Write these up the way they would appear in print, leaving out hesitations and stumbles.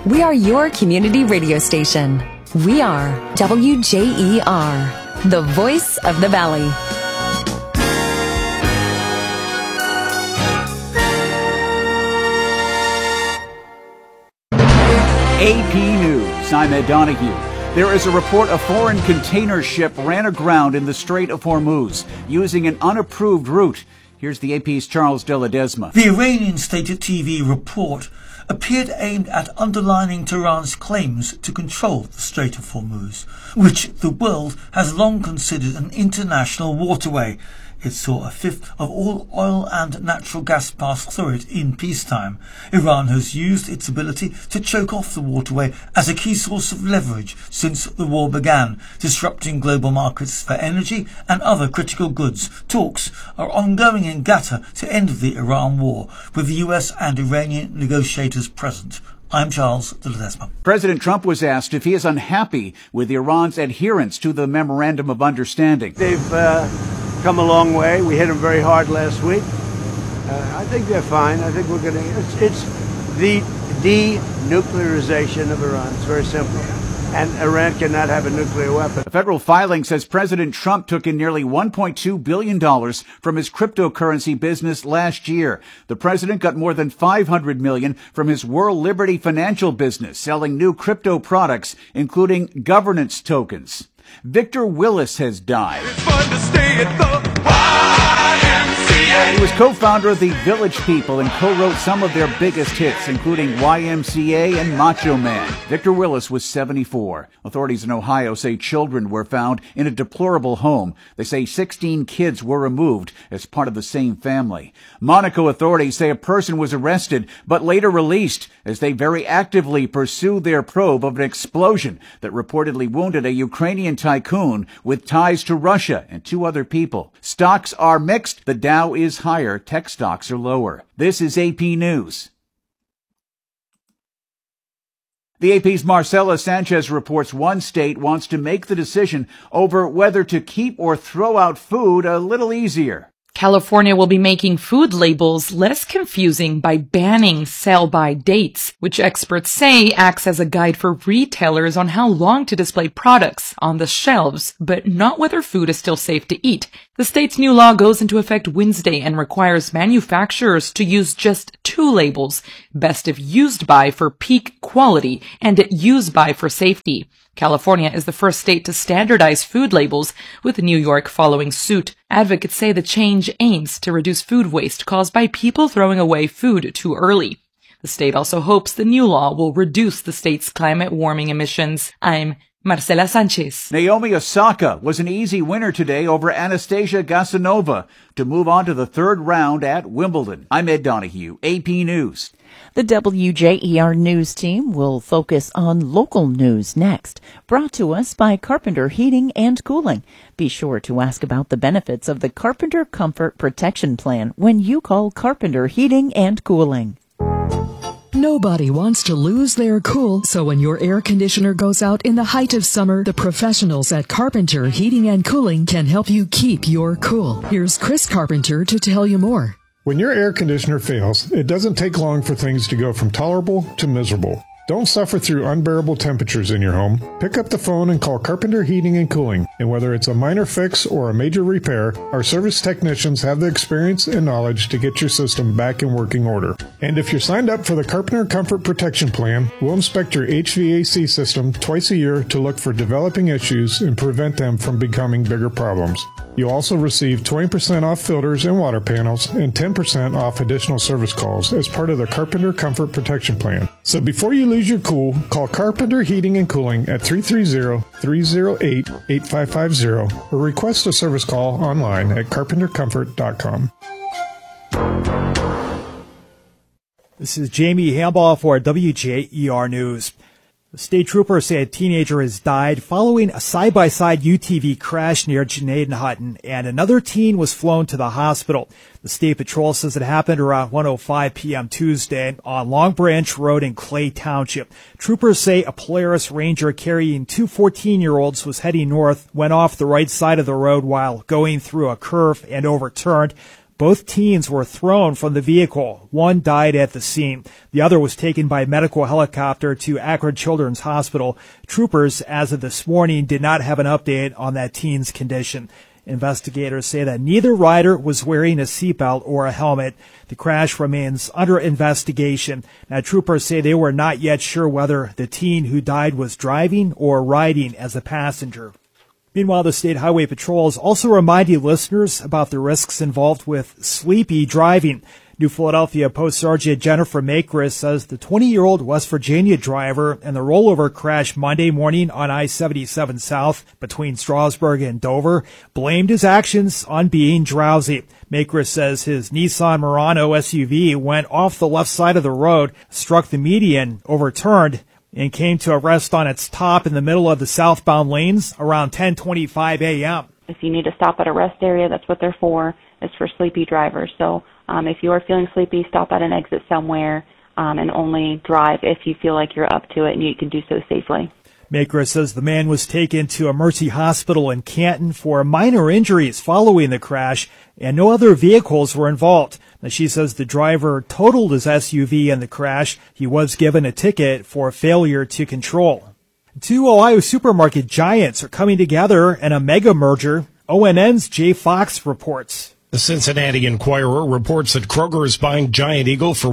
We are your community radio station. We are WJER, the voice of the Valley. AP News. I'm Ed Donahue. There is a report a foreign container ship ran aground in the Strait of Hormuz using an unapproved route. Here's the AP's Charles De Ledesma. The Iranian state TV report appeared aimed at underlining Tehran's claims to control the Strait of Hormuz, which the world has long considered an international waterway. It saw a fifth of all oil and natural gas pass through it in peacetime. Iran has used its ability to choke off the waterway as a key source of leverage since the war began, disrupting global markets for energy and other critical goods. Talks are ongoing in Qatar to end the Iran war, with the US and Iranian negotiators present. I'm Charles De Ledesma. President Trump was asked if he is unhappy with Iran's adherence to the Memorandum of Understanding. They've come a long way. We hit them very hard last week. I think they're fine. I think we're going to... It's the denuclearization of Iran. It's very simple. And Iran cannot have a nuclear weapon. A federal filing says President Trump took in nearly $1.2 billion from his cryptocurrency business last year. The president got more than $500 million from his World Liberty financial business, selling new crypto products, including governance tokens. Victor Willis has died. It's fun to stay at the YMCA. He was co-founder of the Village People and co-wrote some of their biggest hits, including YMCA and Macho Man. Victor Willis was 74. Authorities in Ohio say children were found in a deplorable home. They say 16 kids were removed as part of the same family. Monaco authorities say a person was arrested but later released as they very actively pursue their probe of an explosion that reportedly wounded a Ukrainian tycoon with ties to Russia and 2 other people. Stocks are mixed. The Dow is higher. Tech stocks are lower. This is AP News. The AP's Marcela Sanchez reports one state wants to make the decision over whether to keep or throw out food a little easier. California will be making food labels less confusing by banning sell-by dates, which experts say acts as a guide for retailers on how long to display products on the shelves, but not whether food is still safe to eat. The state's new law goes into effect Wednesday and requires manufacturers to use just 2 labels, best if used by for peak quality and used by for safety. California is the first state to standardize food labels, with New York following suit. Advocates say the change aims to reduce food waste caused by people throwing away food too early. The state also hopes the new law will reduce the state's climate warming emissions. I'm Marcela Sanchez. Naomi Osaka was an easy winner today over Anastasia Gasanova to move on to the 3rd round at Wimbledon. I'm Ed Donahue, AP News. The WJER News team will focus on local news next, brought to us by Carpenter Heating and Cooling. Be sure to ask about the benefits of the Carpenter Comfort Protection Plan when you call Carpenter Heating and Cooling. Nobody wants to lose their cool, so when your air conditioner goes out in the height of summer, the professionals at Carpenter Heating and Cooling can help you keep your cool. Here's Chris Carpenter to tell you more. When your air conditioner fails, it doesn't take long for things to go from tolerable to miserable. Don't suffer through unbearable temperatures in your home. Pick up the phone and call Carpenter Heating and Cooling. And whether it's a minor fix or a major repair, our service technicians have the experience and knowledge to get your system back in working order. And if you're signed up for the Carpenter Comfort Protection Plan, we'll inspect your HVAC system twice a year to look for developing issues and prevent them from becoming bigger problems. You'll also receive 20% off filters and water panels and 10% off additional service calls as part of the Carpenter Comfort Protection Plan. So before you lose your cool, call Carpenter Heating and Cooling at 330-308-8550 or request a service call online at carpentercomfort.com. This is Jamie Hambaugh for WJER News. The state troopers say a teenager has died following a side-by-side UTV crash near Janadenhutton, and another teen was flown to the hospital. The State Patrol says it happened around 1:05 p.m. Tuesday on Long Branch Road in Clay Township. Troopers say a Polaris Ranger carrying 2 14-year-olds was heading north, went off the right side of the road while going through a curve and overturned. Both teens were thrown from the vehicle. One died at the scene. The other was taken by medical helicopter to Akron Children's Hospital. Troopers, as of this morning, did not have an update on that teen's condition. Investigators say that neither rider was wearing a seatbelt or a helmet. The crash remains under investigation. Now, troopers say they were not yet sure whether the teen who died was driving or riding as a passenger. Meanwhile, the State Highway Patrol is also reminding listeners about the risks involved with sleepy driving. New Philadelphia Post Sergeant Jennifer Makris says the 20-year-old West Virginia driver in the rollover crash Monday morning on I-77 South between Strasburg and Dover blamed his actions on being drowsy. Makris says his Nissan Murano SUV went off the left side of the road, struck the median, overturned, and came to a rest on its top in the middle of the southbound lanes around 10:25 a.m. If you need to stop at a rest area, that's what they're for. It's for sleepy drivers. So if you are feeling sleepy, stop at an exit somewhere and only drive if you feel like you're up to it and you can do so safely. Makris says the man was taken to a Mercy hospital in Canton for minor injuries following the crash, and no other vehicles were involved. Now, she says the driver totaled his SUV in the crash. He was given a ticket for failure to control. Two Ohio supermarket giants are coming together in a mega merger. ONN's Jay Fox reports. The Cincinnati Enquirer reports that Kroger is buying Giant Eagle for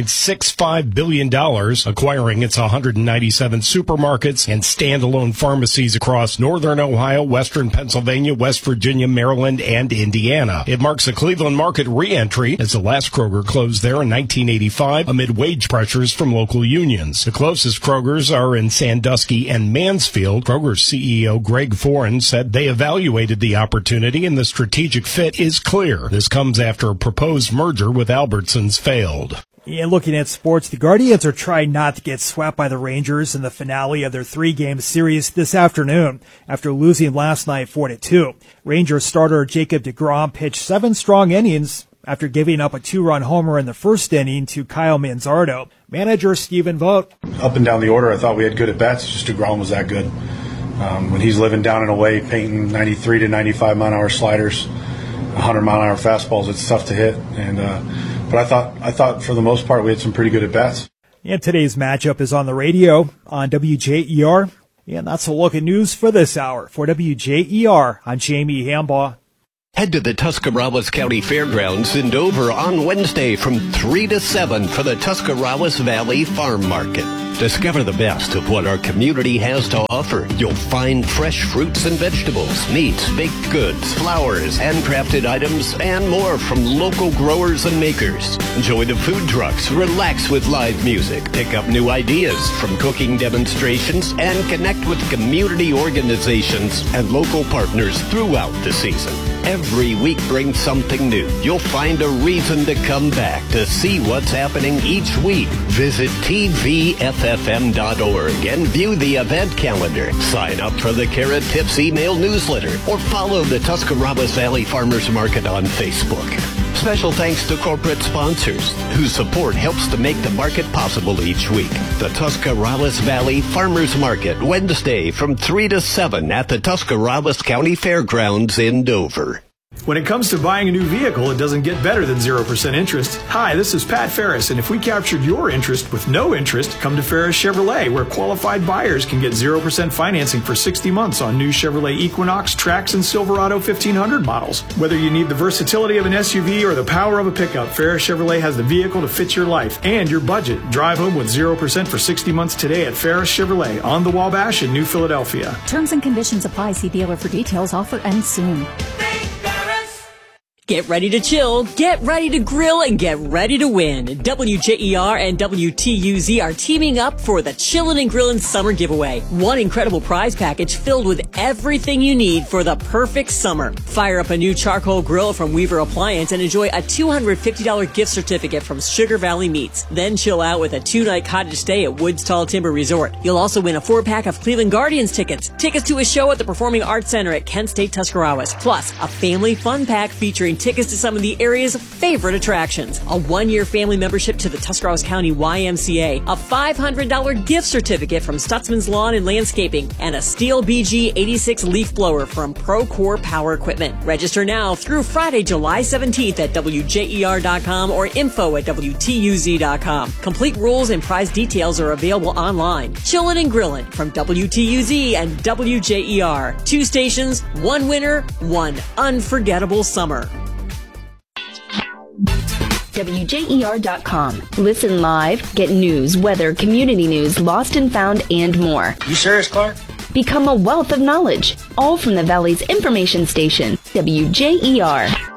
$1.65 billion, acquiring its 197 supermarkets and standalone pharmacies across northern Ohio, western Pennsylvania, West Virginia, Maryland, and Indiana. It marks a Cleveland market re-entry, as the last Kroger closed there in 1985 amid wage pressures from local unions. The closest Krogers are in Sandusky and Mansfield. Kroger's CEO Greg Foran said they evaluated the opportunity and the strategic fit is clear. This comes after a proposed merger with Albertsons failed. And looking at sports, the Guardians are trying not to get swept by the Rangers in the finale of their 3-game series this afternoon after losing last night 4-2. Rangers starter Jacob deGrom pitched 7 strong innings after giving up a 2-run homer in the first inning to Kyle Manzardo. Manager Stephen Vogt. Up and down the order, I thought we had good at-bats. Just deGrom was that good. When he's living down and away, painting 93 to 95 mile-an-hour sliders, 100 mile-an-hour fastballs, it's tough to hit. But I thought for the most part we had some pretty good at-bats. And today's matchup is on the radio on WJER. And that's a look at news for this hour. For WJER, I'm Jamie Hambaugh. Head to the Tuscarawas County Fairgrounds in Dover on Wednesday from 3 to 7 for the Tuscarawas Valley Farm Market. Discover the best of what our community has to offer. You'll find fresh fruits and vegetables, meats, baked goods, flowers, handcrafted items, and more from local growers and makers. Enjoy the food trucks, relax with live music, pick up new ideas from cooking demonstrations, and connect with community organizations and local partners throughout the season. Every week brings something new. You'll find a reason to come back to see what's happening each week. Visit tvffm.org and view the event calendar. Sign up for the Carrot Tips email newsletter or follow the Tuscarawas Valley Farmers Market on Facebook. Special thanks to corporate sponsors whose support helps to make the market possible each week. The Tuscarawas Valley Farmers Market, Wednesday from 3 to 7 at the Tuscarawas County Fairgrounds in Dover. When it comes to buying a new vehicle, it doesn't get better than 0% interest. Hi, this is Pat Ferris, and if we captured your interest with no interest, come to Ferris Chevrolet, where qualified buyers can get 0% financing for 60 months on new Chevrolet Equinox, Trax, and Silverado 1500 models. Whether you need the versatility of an SUV or the power of a pickup, Ferris Chevrolet has the vehicle to fit your life and your budget. Drive home with 0% for 60 months today at Ferris Chevrolet on the Wabash in New Philadelphia. Terms and conditions apply. See dealer for details. Offer ends soon. Get ready to chill, get ready to grill, and get ready to win. WJER and WTUZ are teaming up for the Chillin' and Grillin' Summer Giveaway. One incredible prize package filled with everything you need for the perfect summer. Fire up a new charcoal grill from Weaver Appliance and enjoy a $250 gift certificate from Sugar Valley Meats. Then chill out with a 2-night cottage stay at Woods Tall Timber Resort. You'll also win a 4-pack of Cleveland Guardians tickets, tickets to a show at the Performing Arts Center at Kent State Tuscarawas, plus a family fun pack featuring tickets to some of the area's favorite attractions. A 1-year family membership to the Tuscarawas County YMCA, a $500 gift certificate from Stutzman's Lawn and Landscaping, and a Steel BG 86 leaf blower from Procore Power Equipment. Register now through Friday, July 17th at WJER.com or info@WTUZ.com. Complete rules and prize details are available online. Chillin' and Grillin' from WTUZ and WJER. 2 stations, 1 winner, 1 unforgettable summer. WJER.com. Listen live, get news, weather, community news, lost and found, and more. You serious, Clark? Become a wealth of knowledge, all from the Valley's information station, WJER.